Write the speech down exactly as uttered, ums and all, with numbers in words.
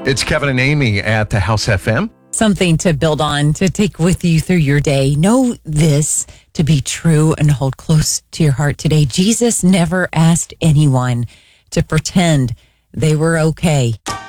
It's Kevin and Amy at the House F M. Something to build on, to take with you through your day. Know this to be true and hold close to your heart today. Jesus never asked anyone to pretend they were okay.